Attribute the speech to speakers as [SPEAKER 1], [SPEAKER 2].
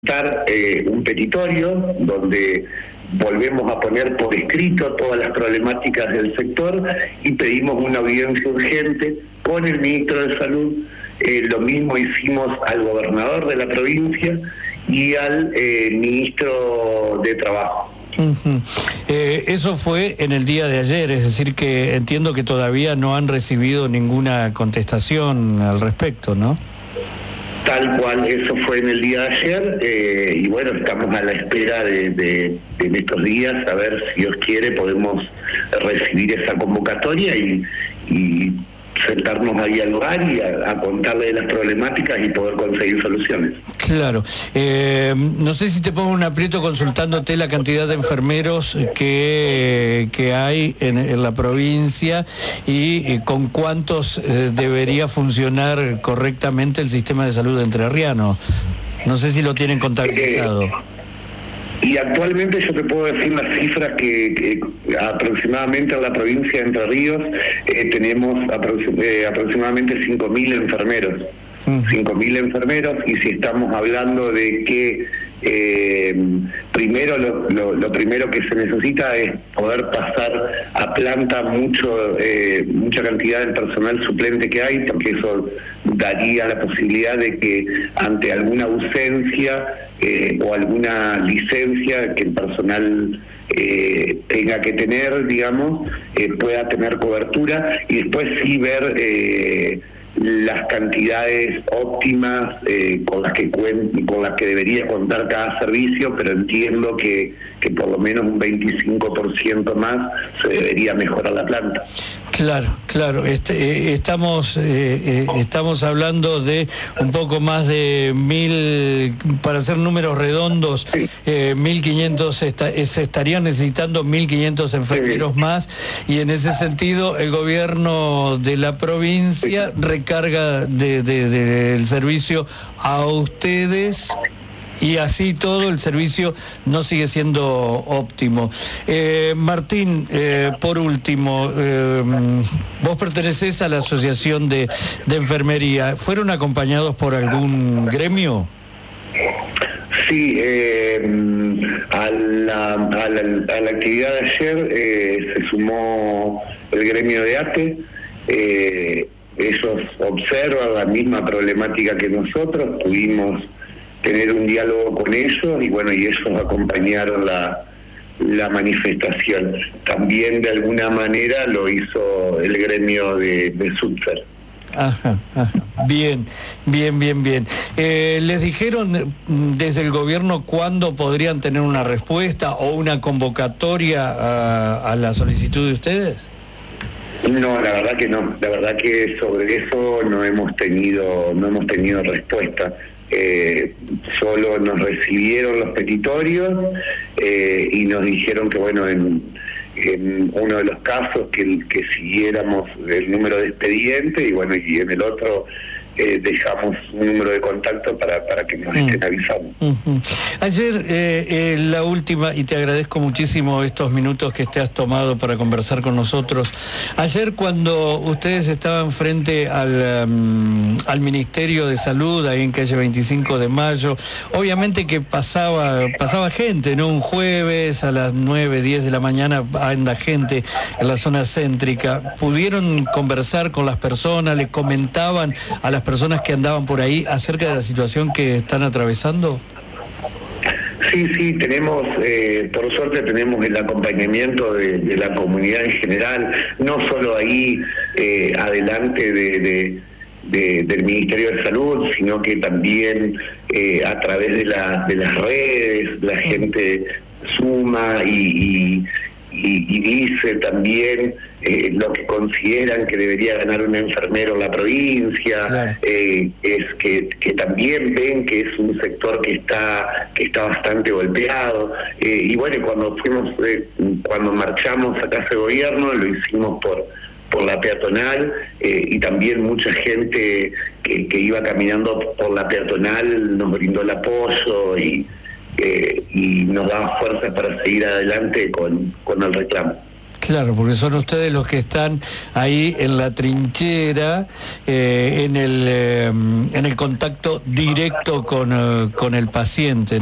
[SPEAKER 1] un petitorio donde volvemos a poner por escrito todas las problemáticas del sector y pedimos una audiencia urgente con el ministro de Salud. Lo mismo hicimos al gobernador de la provincia y al ministro de Trabajo.
[SPEAKER 2] Eso fue en el día de ayer, es decir que entiendo que todavía no han recibido ninguna contestación al respecto, ¿no?
[SPEAKER 1] Tal cual, eso fue en el día de ayer, y bueno, estamos a la espera de en estos días, a ver si Dios quiere podemos recibir esa convocatoria y sentarnos ahí al lugar y a contarle de las problemáticas y poder conseguir soluciones.
[SPEAKER 2] Claro. No sé si te pongo un aprieto consultándote la cantidad de enfermeros que hay en la provincia y con cuántos debería funcionar correctamente el sistema de salud entrerriano. No sé si lo tienen contabilizado.
[SPEAKER 1] Y actualmente yo te puedo decir las cifras que aproximadamente en la provincia de Entre Ríos tenemos aproximadamente 5.000 enfermeros. 5.000 enfermeros, y si estamos hablando de que primero lo primero que se necesita es poder pasar a planta mucha cantidad del personal suplente que hay, porque eso daría la posibilidad de que ante alguna ausencia o alguna licencia que el personal tenga que tener, digamos, pueda tener cobertura, y después sí ver las cantidades óptimas con las que debería contar cada servicio, pero entiendo que por lo menos un 25% más se debería mejorar la planta.
[SPEAKER 2] Claro. Estamos hablando de un poco más de 1.000, para hacer números redondos, sí. 1.500, se estarían necesitando 1.500 enfermeros más, y en ese sentido el gobierno de la provincia recarga del servicio a ustedes, y así todo el servicio no sigue siendo óptimo. Martín, por último, vos pertenecés a la Asociación de Enfermería. ¿Fueron acompañados por algún gremio?
[SPEAKER 1] Sí, a la actividad de ayer se sumó el gremio de ATE. Ellos observan la misma problemática que nosotros, tuvimos tener un diálogo con ellos y bueno, y ellos acompañaron la manifestación. También de alguna manera lo hizo el gremio de Subser.
[SPEAKER 2] Ajá. Bien. ¿Les dijeron desde el gobierno cuándo podrían tener una respuesta o una convocatoria a la solicitud de ustedes?
[SPEAKER 1] No, la verdad que no. La verdad que sobre eso no hemos tenido respuesta. Solo nos recibieron los petitorios y nos dijeron que bueno, en uno de los casos que siguiéramos el número de expediente, y bueno, y en el otro dejamos un número de contacto para que nos estén avisando.
[SPEAKER 2] Ayer, la última, y te agradezco muchísimo estos minutos que te has tomado para conversar con nosotros. Ayer, cuando ustedes estaban frente al Ministerio de Salud, ahí en calle 25 de Mayo, obviamente que pasaba gente, ¿no? Un jueves a las 9, 10 de la mañana anda gente en la zona céntrica. ¿Pudieron conversar con las personas? ¿Le comentaban a las personas que andaban por ahí acerca de la situación que están atravesando?
[SPEAKER 1] Sí, tenemos, por suerte tenemos el acompañamiento de la comunidad en general, no solo ahí adelante del Ministerio de Salud, sino que también a través de las redes la gente suma y dice también lo que consideran que debería ganar un enfermero en la provincia. Claro. Es que también ven que es un sector que está bastante golpeado, y bueno, cuando marchamos a Casa de Gobierno lo hicimos por la peatonal, y también mucha gente que iba caminando por la peatonal nos brindó el apoyo y nos daba fuerzas para seguir adelante con el reclamo.
[SPEAKER 2] Claro, porque son ustedes los que están ahí en la trinchera, en el contacto directo con el paciente.